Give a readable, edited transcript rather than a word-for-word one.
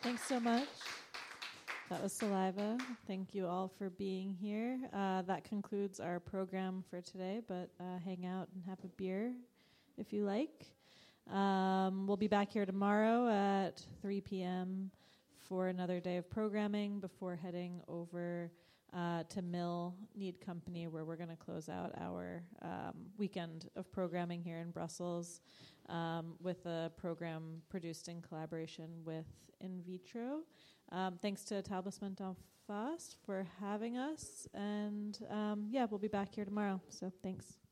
Thanks so much. That was Saliva. Thank you all for being here. That concludes our program for today, but hang out and have a beer if you like. We'll be back here tomorrow at 3 p.m. for another day of programming before heading over to Mill Need Company, where we're going to close out our weekend of programming here in Brussels with a program produced in collaboration with In Vitro. Thanks to Etablissement d'en Face for having us. And we'll be back here tomorrow. So thanks.